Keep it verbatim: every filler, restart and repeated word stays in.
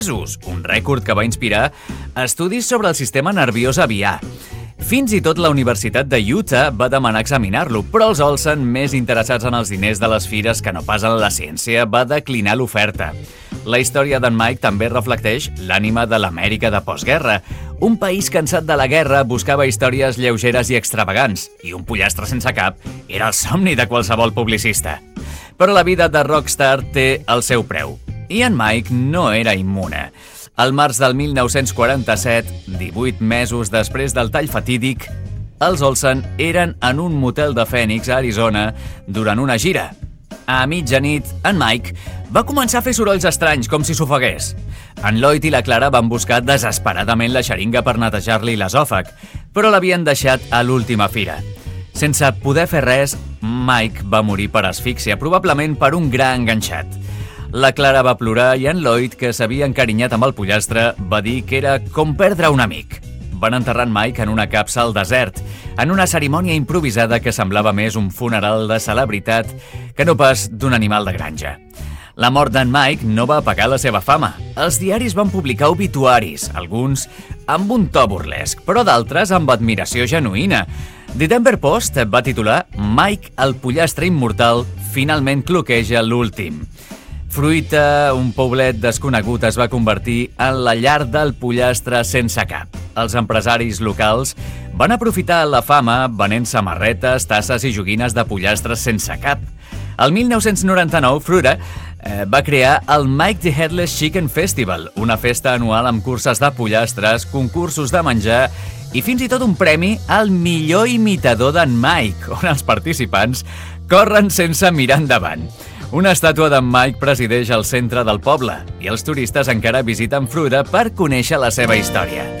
mesos, un rècord que va inspirar estudis sobre el sistema nerviós aviar. Fins i tot la Universitat de Utah va demanar examinar-lo, però els Olsen, més interessats en els diners de les fires que no pas en la ciència, va declinar l'oferta. La història d'en Mike també reflecteix l'ànima de l'Amèrica de postguerra. Un país cansat de la guerra buscava històries lleugeres i extravagants, i un pollastre sense cap era el somni de qualsevol publicista. Però la vida de rockstar té el seu preu, i en Mike no era immune. Al març del mil nou-cents quaranta-set, divuit mesos després del tall fatídic, els Olsen eren en un motel de Phoenix, a Arizona, durant una gira. A mitjanit, en Mike va començar a fer sorolls estranys, com si s'ofegués. En Lloyd i la Clara van buscar desesperadament la xeringa per netejar-li l'esòfag, però l'havien deixat a l'última fira. Sense poder fer res, Mike va morir per asfíxia, probablement per un gra enganxat. La Clara va plorar i en Lloyd, que s'havia encarinyat amb el pollastre, va dir que era com perdre un amic. Van enterrar en Mike en una capsa al desert, en una cerimònia improvisada que semblava més un funeral de celebritat que no pas d'un animal de granja. La mort d'en Mike no va apagar la seva fama. Els diaris van publicar obituaris, alguns amb un to burlesc, però d'altres amb admiració genuïna. The Denver Post va titular «Mike, el pollastre immortal, finalment cloqueja l'últim». Fruita, un poblet desconegut, es va convertir en la llar del pollastre sense cap. Els empresaris locals van aprofitar la fama venent samarretes, tasses i joguines de pollastres sense cap. El mil nou-cents noranta-nou, Fruita eh, va crear el Mike the Headless Chicken Festival, una festa anual amb curses de pollastres, concursos de menjar i fins i tot un premi al millor imitador d'en Mike, on els participants corren sense mirar endavant. Una estàtua d'en Mike presideix el centre del poble i els turistes encara visiten Fruita per conèixer la seva història.